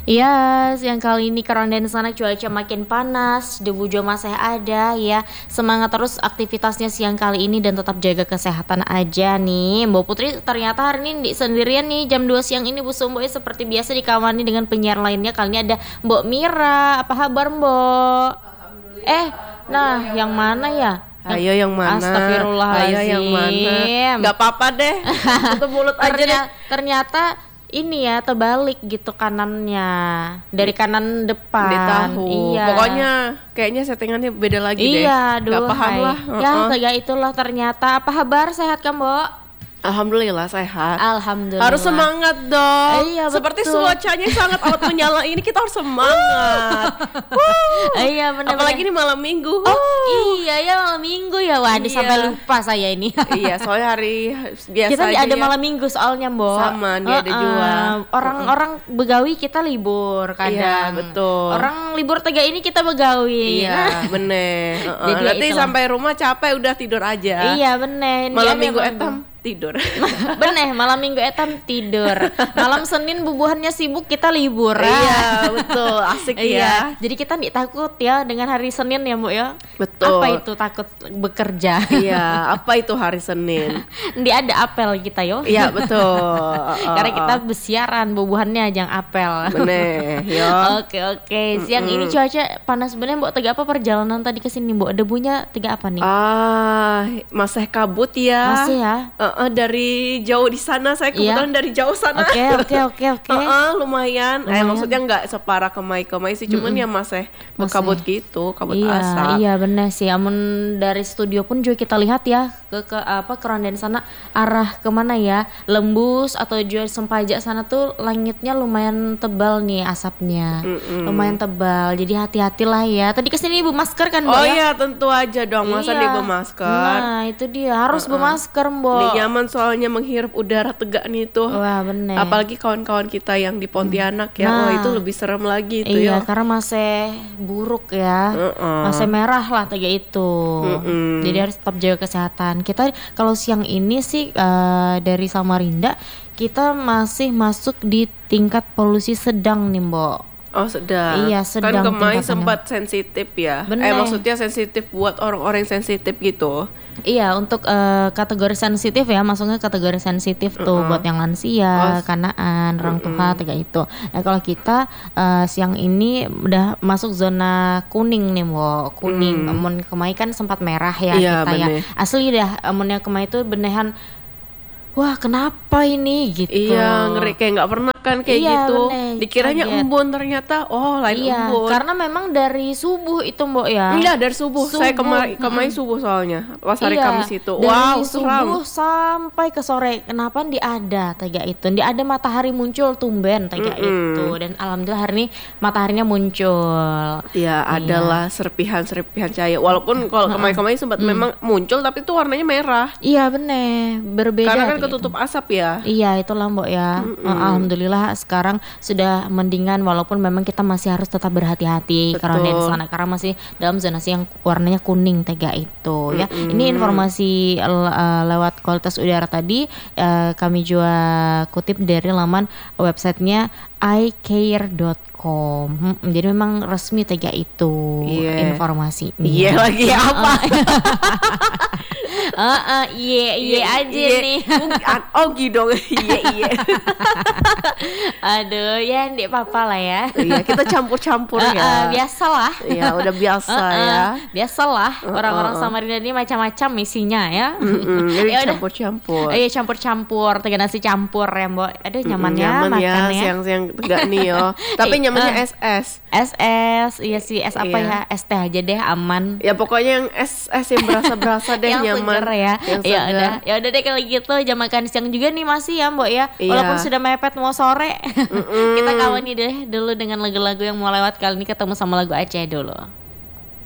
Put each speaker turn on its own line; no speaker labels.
Iya, yang kali ini karena di sana cuaca makin panas, debu juga masih ada ya. Semangat terus aktivitasnya siang kali ini dan tetap jaga kesehatan aja nih. Mbak Putri ternyata hari ini sendirian nih jam 2 siang ini Bu Sumbo seperti biasa dikamani dengan penyiar lainnya. Kali ini ada Mbok Mira. Apa kabar Mbok? Nah yang mana ya?
Ayo yang mana?
Astagfirullahaladzim.
Ayo yang mana? Gak apa-apa deh. Tutup mulut aja deh.
Ternyata ini ya terbalik gitu kanannya dari kanan depan.
Tahu.
Iya.
Pokoknya kayaknya settingannya beda lagi deh.
Iya,
Gak paham lah.
Ya itulah ternyata. Apa kabar, sehat kan Mbok?
Alhamdulillah sehat.
Alhamdulillah.
Harus semangat dong.
Iya,
seperti
betul.
cuacanya sangat amat menyala ini, kita harus semangat.
Iya benar.
Apalagi ini malam minggu.
Iya ya malam minggu ya. Waduh
Iya.
sampai lupa saya ini.
Iya, soalnya hari biasa
Kita
aja
ada
ya.
malam minggu soalnya Mbok.
Sama, dia ada juga.
Orang begawi kita libur kadang.
Iya, betul.
Orang libur tega ini kita begawi.
Iya, bener.
Jadi ya
Nanti
itulah.
sampai rumah capek udah tidur aja.
Iya bener.
Malam
Dia
minggu
memang
etam tidur.
Bener, malam minggu etam tidur. Malam Senin bubuhannya sibuk kita libur.
Iya, betul. Asik ya.
Jadi kita nggak takut ya dengan hari Senin ya Mbak ya.
Betul.
Apa itu takut bekerja?
Iya, apa itu hari Senin?
Nggak ada apel kita yo.
Iya, betul.
Karena kita bersiaran bubuhannya ajang apel.
Bener, yo.
Oke. Siang ini cuaca panas bener Mbak. Tega apa perjalanan tadi ke sini Mbak? Debunya tega apa nih?
Masih kabut ya.
Masih ya?
Dari jauh di sana, saya kebetulan dari jauh sana.
Oke.
Lumayan. Maksudnya nggak separah kemai sih, cuman ya masih berkabut gitu, kabut asap.
Iya benar sih. Amun dari studio pun juga kita lihat ya ke Kerandan sana arah kemana ya? Lembus atau juga Sempaja sana tuh langitnya lumayan tebal nih asapnya. Lumayan tebal. Jadi hati-hatilah ya. Tadi kesini Ibu masker kan Mbak?
Oh
ya?
iya, tentu aja dong. Masa dia bermasker?
Nah itu dia harus bermasker Mbak.
Nih nyaman soalnya menghirup udara tegak nih tuh.
Wah bener.
Apalagi kawan-kawan kita yang di Pontianak ya. Wah itu lebih serem lagi itu
Iya
ya.
karena masih buruk ya. Masih merah lah tega itu. Jadi harus tetap jaga kesehatan. Kita kalau siang ini sih dari Samarinda kita masih masuk di tingkat polusi sedang nih Mbok.
Oh sedang.
Iya, sedang
Kan Kemai
tingkatannya.
sempat sensitif ya.
Bener.
Maksudnya sensitif buat orang-orang yang sensitif gitu.
Iya untuk kategori sensitif ya, masuknya kategori sensitif tuh buat yang lansia, kanaan, orang tua tega itu. Nah kalau kita siang ini udah masuk zona kuning nih Mbok. Kuning. Amun Kemai kan sempat merah ya
Iya,
kita ya.
bener.
Asli dah amunnya Kemai itu beneran wah kenapa ini gitu.
Iya, ngeri kayak nggak pernah kan kayak
Iya,
gitu.
bener,
Dikiranya
kaget.
embun, ternyata lain
Iya,
embun.
karena memang dari subuh itu Mbok ya.
Iya, dari subuh. Saya
Subuh.
kemarin subuh soalnya. Pas hari
Iya,
Kamis itu.
dari
Wow,
subuh
seram.
sampai ke sore. Kenapa di ada tega itu? Di ada matahari muncul tumben tega itu. Dan alhamdulillah hari ini mataharinya muncul.
Ya, adalah serpihan-serpihan cahaya. Walaupun kalau kemarin sempat memang muncul, tapi itu warnanya merah.
Iya bener, berbeda.
Karena kan
tega
ketutup
itu.
asap ya.
Iya itulah Mbok ya. Alhamdulillah sekarang sudah mendingan walaupun memang kita masih harus tetap berhati-hati karena di sana karena masih dalam zonasi yang warnanya kuning tega itu ya. Ini informasi lewat kualitas udara tadi kami juga kutip dari laman websitenya icare.com. Jadi memang resmi tega itu informasinya.
Iya lagi apa?
Iya aja nih.
Ogi dong. Iya.
Aduh ya ndek apa-apa lah ya.
Iya, kita campur-campur ya.
Biasalah.
Iya, udah biasa ya.
Biasalah orang-orang Samarinda ini macam-macam misinya ya.
Jadi
Ya udah.
campur-campur.
Iya campur-campur, tega nasi campur ya Mbok. Aduh nyamannya
Nyaman
makan
ya,
ya.
siang-siang tegak nih yo. Tapi nyamannya SS.
SS, iya sih es apa
Iya.
ya? Es teh aja deh aman.
Ya pokoknya yang SS yang berasa-berasa deh
Yang
nyaman.
seger ya.
Yang
Ya
seger.
udah. Ya udah deh kalau gitu jam makan siang juga nih masih ya Mbok ya.
Iya.
Walaupun sudah mepet mau sore. Kita kawani deh dulu dengan lagu-lagu yang mau lewat kali ini ketemu sama lagu Aceh dulu.